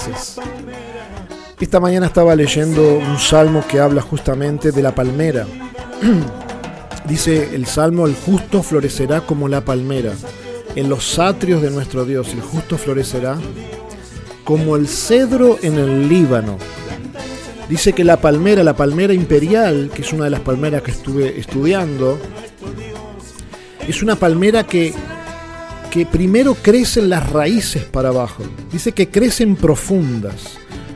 Esta mañana estaba leyendo un salmo que habla justamente de la palmera. Dice el salmo: el justo florecerá como la palmera. En los atrios de nuestro Dios, el justo florecerá como el cedro en el Líbano. Dice que la palmera imperial, que es una de las palmeras que estuve estudiando, es una palmera que primero crecen las raíces para abajo. Dice que crecen profundas.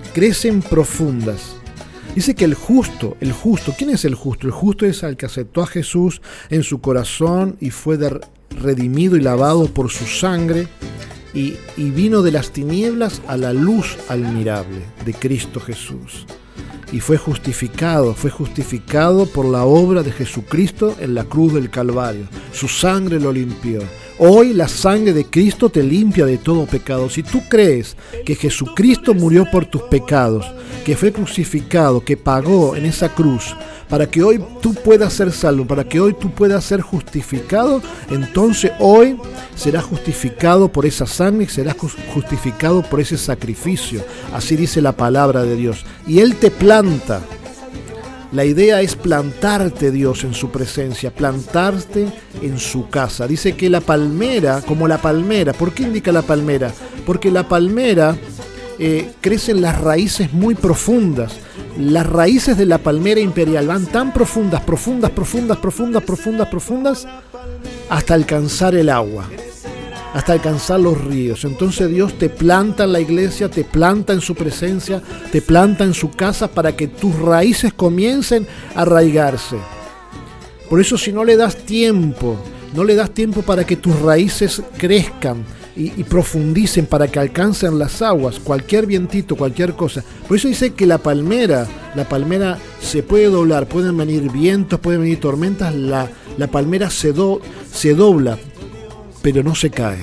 Dice que el justo, ¿quién es el justo? El justo es el que aceptó a Jesús en su corazón y fue redimido y lavado por su sangre y vino de las tinieblas a la luz admirable de Cristo Jesús. Y fue justificado por la obra de Jesucristo en la cruz del Calvario. Su sangre lo limpió. Hoy la sangre de Cristo te limpia de todo pecado. Si tú crees que Jesucristo murió por tus pecados, que fue crucificado, que pagó en esa cruz, para que hoy tú puedas ser salvo, para que hoy tú puedas ser justificado, entonces hoy serás justificado por esa sangre, serás justificado por ese sacrificio. Así dice la palabra de Dios. Y Él te planta. La idea es plantarte, Dios, en su presencia, plantarte en su casa. Dice que la palmera, como la palmera, ¿por qué indica la palmera? Porque la palmera crecen las raíces muy profundas. Las raíces de la palmera imperial van tan profundas, hasta alcanzar el agua, hasta alcanzar los ríos. Entonces Dios te planta en la iglesia, te planta en su presencia, te planta en su casa para que tus raíces comiencen a arraigarse. Por eso, si no le das tiempo para que tus raíces crezcan y profundicen, para que alcancen las aguas, cualquier vientito, cualquier cosa. Por eso dice que la palmera se puede doblar, pueden venir vientos, pueden venir tormentas, la palmera se dobla, pero no se cae.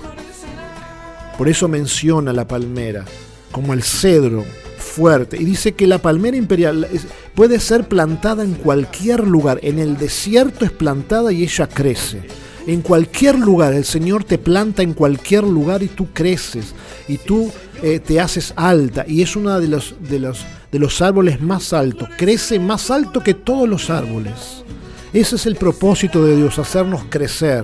Por eso menciona la palmera como el cedro fuerte. Y dice que la palmera imperial puede ser plantada en cualquier lugar. En el desierto es plantada y ella crece. En cualquier lugar, el Señor te planta en cualquier lugar y tú creces. Y tú te haces alta. Y es uno de los árboles más altos. Crece más alto que todos los árboles. Ese es el propósito de Dios, hacernos crecer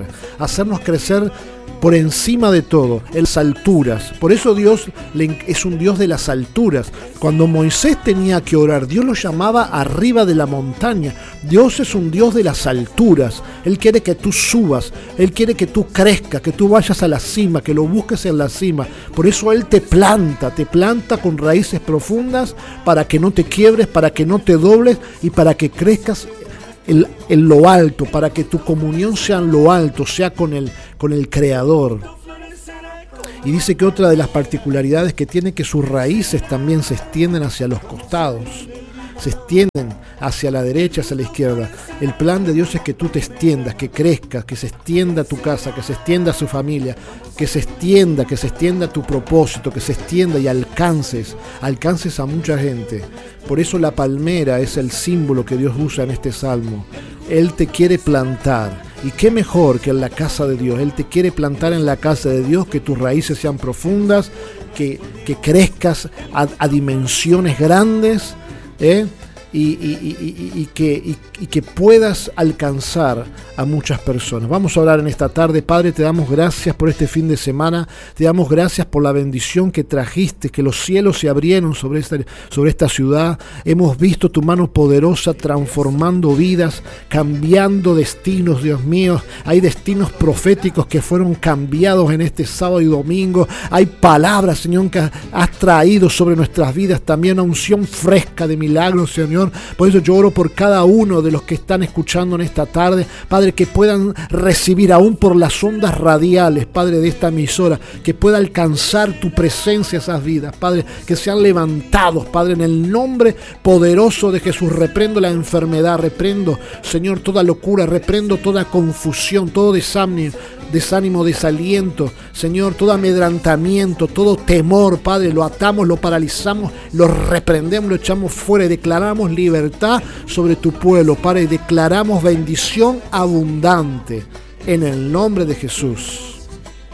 por encima de todo, en las alturas. Por eso Dios es un Dios de las alturas. Cuando Moisés tenía que orar, Dios lo llamaba arriba de la montaña. Dios es un Dios de las alturas. Él quiere que tú subas, Él quiere que tú crezcas, que tú vayas a la cima, que lo busques en la cima. Por eso Él te planta con raíces profundas para que no te quiebres, para que no te dobles y para que crezcas en lo alto, para que tu comunión sea en lo alto, sea con el Creador. Y dice que otra de las particularidades que tiene, que sus raíces también se extienden hacia los costados, se extienden hacia la derecha, hacia la izquierda. El plan de Dios es que tú te extiendas, que crezcas, que se extienda tu casa, que se extienda su familia, que se extienda tu propósito, que se extienda y alcances a mucha gente. Por eso la palmera es el símbolo que Dios usa en este salmo. Él te quiere plantar. Y qué mejor que en la casa de Dios. Él te quiere plantar en la casa de Dios, que tus raíces sean profundas, que crezcas a dimensiones grandes, y que puedas alcanzar a muchas personas. Vamos a orar en esta tarde. Padre, te damos gracias por este fin de semana, te damos gracias por la bendición que trajiste, que los cielos se abrieron sobre esta ciudad. Hemos visto tu mano poderosa transformando vidas, cambiando destinos, Dios mío. Hay destinos proféticos que fueron cambiados en este sábado y domingo. Hay palabras, Señor, que has traído sobre nuestras vidas, también una unción fresca de milagros, Señor. Por eso yo oro por cada uno de los que están escuchando en esta tarde, Padre, que puedan recibir aún por las ondas radiales, Padre, de esta emisora, que pueda alcanzar tu presencia esas vidas, Padre, que sean levantados, Padre, en el nombre poderoso de Jesús. Reprendo la enfermedad, reprendo, Señor, toda locura, reprendo toda confusión, todo desánimo, desaliento, Señor, todo amedrantamiento, todo temor, Padre, lo atamos, lo paralizamos, lo reprendemos, lo echamos fuera y declaramos libertad sobre tu pueblo, Padre, y declaramos bendición abundante en el nombre de Jesús.